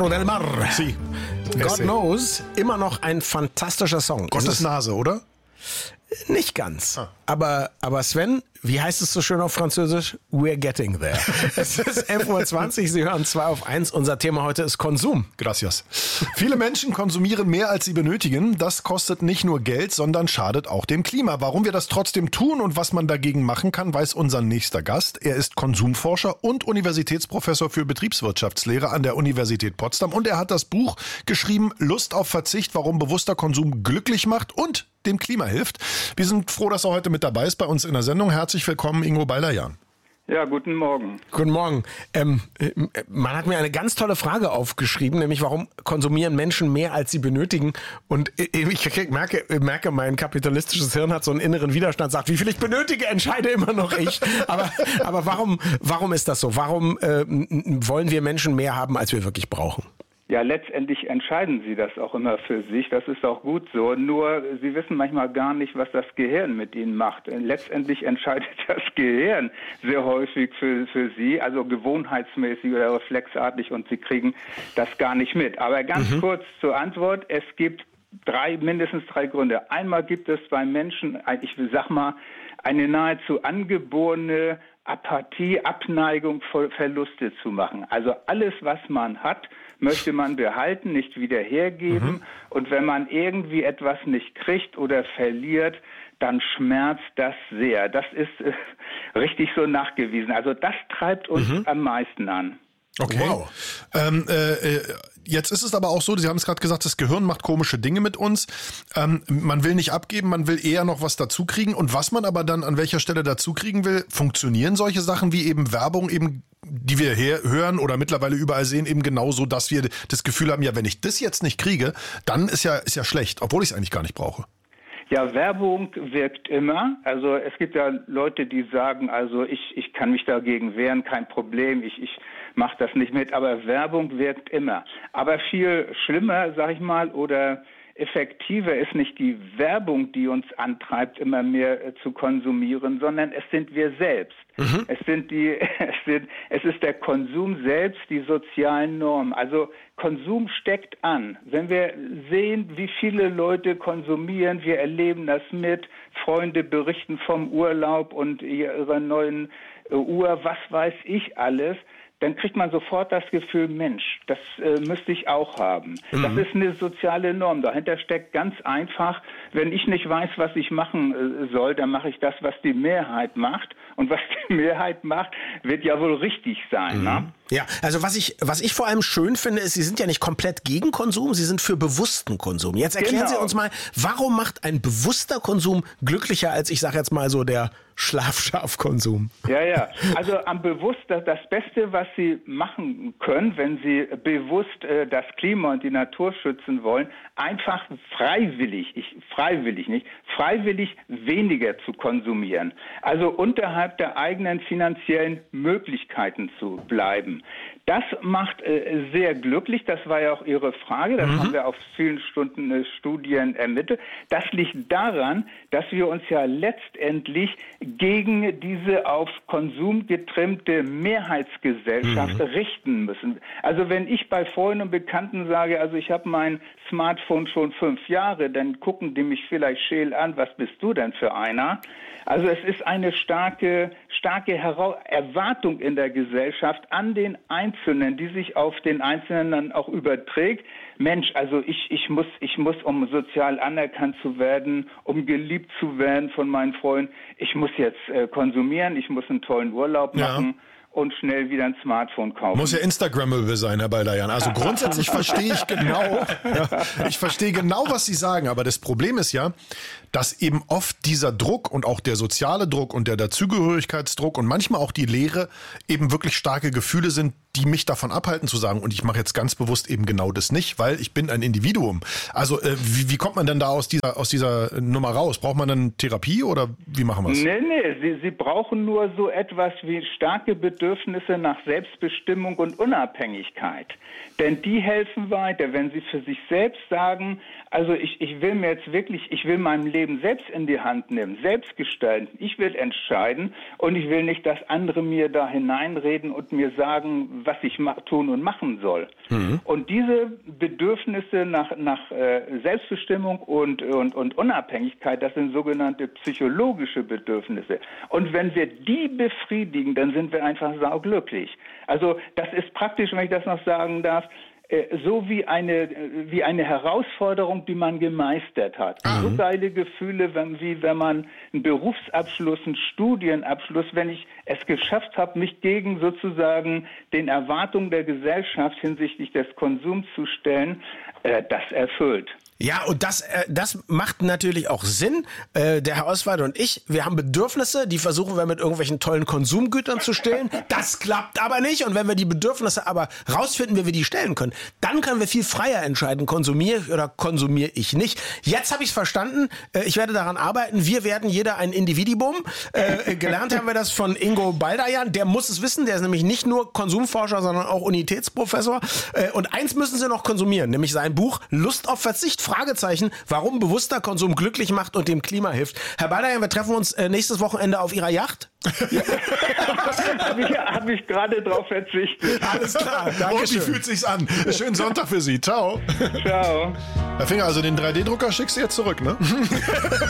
Perro del Mar. Sie. God Knows, immer noch ein fantastischer Song. Gottes Nase, oder? Nicht ganz. Aber Sven, wie heißt es so schön auf Französisch? We're getting there. Es ist 11:20 Uhr, Sie hören 2 auf 1. Unser Thema heute ist Konsum. Gracias. Viele Menschen konsumieren mehr, als sie benötigen. Das kostet nicht nur Geld, sondern schadet auch dem Klima. Warum wir das trotzdem tun und was man dagegen machen kann, weiß unser nächster Gast. Er ist Konsumforscher und Universitätsprofessor für Betriebswirtschaftslehre an der Universität Potsdam. Und er hat das Buch geschrieben, Lust auf Verzicht, warum bewusster Konsum glücklich macht und dem Klima hilft. Wir sind froh, dass er heute mit dabei ist bei uns in der Sendung. Herzlich willkommen, Ingo Baldaian. Ja, guten Morgen. Guten Morgen. Man hat mir eine ganz tolle Frage aufgeschrieben, nämlich warum konsumieren Menschen mehr, als sie benötigen? Und ich merke, mein kapitalistisches Hirn hat so einen inneren Widerstand, sagt, wie viel ich benötige, entscheide immer noch ich. Aber warum ist das so? Warum wollen wir Menschen mehr haben, als wir wirklich brauchen? Ja, letztendlich entscheiden Sie das auch immer für sich. Das ist auch gut so. Nur, Sie wissen manchmal gar nicht, was das Gehirn mit Ihnen macht. Letztendlich entscheidet das Gehirn sehr häufig für Sie, also gewohnheitsmäßig oder reflexartig, und Sie kriegen das gar nicht mit. Aber ganz kurz zur Antwort. Es gibt mindestens drei Gründe. Einmal gibt es bei Menschen, ich sag mal, eine nahezu angeborene Apathie, Abneigung, Verluste zu machen. Also alles, was man hat, möchte man behalten, nicht wieder hergeben. Und wenn man irgendwie etwas nicht kriegt oder verliert, dann schmerzt das sehr. Das ist richtig so nachgewiesen. Also das treibt uns am meisten an. Okay. Wow. Jetzt ist es aber auch so, Sie haben es gerade gesagt, das Gehirn macht komische Dinge mit uns. Man will nicht abgeben, man will eher noch was dazu kriegen. Und was man aber dann an welcher Stelle dazu kriegen will, funktionieren solche Sachen wie eben Werbung, eben, die wir hören oder mittlerweile überall sehen, eben genauso, dass wir das Gefühl haben, ja, wenn ich das jetzt nicht kriege, dann ist ja schlecht, obwohl ich es eigentlich gar nicht brauche. Ja, Werbung wirkt immer. Also es gibt ja Leute, die sagen, also ich kann mich dagegen wehren, kein Problem, ich mache das nicht mit. Aber Werbung wirkt immer. Aber viel schlimmer, sag ich mal, oder effektiver ist nicht die Werbung, die uns antreibt, immer mehr zu konsumieren, sondern es sind wir selbst. Es ist der Konsum selbst, die sozialen Normen. Also Konsum steckt an. Wenn wir sehen, wie viele Leute konsumieren, wir erleben das mit, Freunde berichten vom Urlaub und ihrer neuen Uhr, was weiß ich alles, dann kriegt man sofort das Gefühl, Mensch, das müsste ich auch haben. Das ist eine soziale Norm. Dahinter steckt ganz einfach, wenn ich nicht weiß, was ich machen soll, dann mache ich das, was die Mehrheit macht. Und was die Mehrheit macht, wird ja wohl richtig sein. Ne? Ja, also was ich vor allem schön finde, ist, Sie sind ja nicht komplett gegen Konsum, Sie sind für bewussten Konsum. Jetzt erklären Sie uns mal, warum macht ein bewusster Konsum glücklicher als, ich sage jetzt mal so, der Schlafschafkonsum? Ja. Also am das Beste, was Sie machen können, wenn Sie bewusst das Klima und die Natur schützen wollen, einfach freiwillig weniger zu konsumieren. Also unterhalb der eigenen finanziellen Möglichkeiten zu bleiben. Das macht sehr glücklich. Das war ja auch Ihre Frage. Das haben wir auf vielen Stunden Studien ermittelt. Das liegt daran, dass wir uns ja letztendlich gegen diese auf Konsum getrimmte Mehrheitsgesellschaft richten müssen. Also wenn ich bei Freunden und Bekannten sage, also ich habe mein Smartphone schon 5 Jahre, dann gucken die mich vielleicht scheel an, was bist du denn für einer? Also es ist eine starke Erwartung in der Gesellschaft an den Einzelnen, die sich auf den Einzelnen dann auch überträgt. Mensch, also ich muss, um sozial anerkannt zu werden, um geliebt zu werden von meinen Freunden, ich muss jetzt konsumieren, ich muss einen tollen Urlaub machen. Und schnell wieder ein Smartphone kaufen. Muss ja Instagrammable sein, Herr Baldaian. Also grundsätzlich verstehe ich genau, was Sie sagen. Aber das Problem ist ja, dass eben oft dieser Druck und auch der soziale Druck und der Dazugehörigkeitsdruck und manchmal auch die Leere eben wirklich starke Gefühle sind, die mich davon abhalten zu sagen, und ich mache jetzt ganz bewusst eben genau das nicht, weil ich bin ein Individuum. Also wie kommt man denn da aus dieser Nummer raus? Braucht man dann Therapie oder wie machen wir es? Nee, Sie brauchen nur so etwas wie starke Bedürfnisse nach Selbstbestimmung und Unabhängigkeit. Denn die helfen weiter, wenn Sie für sich selbst sagen, also ich will mein Leben selbst in die Hand nehmen, selbst gestalten. Ich will entscheiden und ich will nicht, dass andere mir da hineinreden und mir sagen, was ich tun und machen soll. Und diese Bedürfnisse nach Selbstbestimmung und Unabhängigkeit, das sind sogenannte psychologische Bedürfnisse. Und wenn wir die befriedigen, dann sind wir einfach sauglücklich. Also das ist praktisch, wenn ich das noch sagen darf, so wie eine Herausforderung, die man gemeistert hat. So geile Gefühle, wie wenn man einen Berufsabschluss, einen Studienabschluss, wenn ich es geschafft habe, mich gegen sozusagen den Erwartungen der Gesellschaft hinsichtlich des Konsums zu stellen, das erfüllt. Ja, und das macht natürlich auch Sinn. Der Herr Oswald und ich, wir haben Bedürfnisse, die versuchen wir mit irgendwelchen tollen Konsumgütern zu stillen. Das klappt aber nicht. Und wenn wir die Bedürfnisse aber rausfinden, wie wir die stellen können, dann können wir viel freier entscheiden, konsumiere ich oder konsumiere ich nicht. Jetzt habe ich es verstanden. Ich werde daran arbeiten. Wir werden jeder ein Individuum. Gelernt haben wir das von Ingo Baldayan. Der muss es wissen. Der ist nämlich nicht nur Konsumforscher, sondern auch Unitätsprofessor. Und eins müssen Sie noch konsumieren, nämlich sein Buch Lust auf Verzicht. Fragezeichen, warum bewusster Konsum glücklich macht und dem Klima hilft. Herr Baldayan, wir treffen uns nächstes Wochenende auf Ihrer Yacht. Ja. Hab ich gerade drauf verzichtet. Alles klar. Und wie fühlt sich's an? Schönen Sonntag für Sie. Ciao. Ciao. Herr Finger, also den 3D-Drucker schickst du jetzt zurück, ne?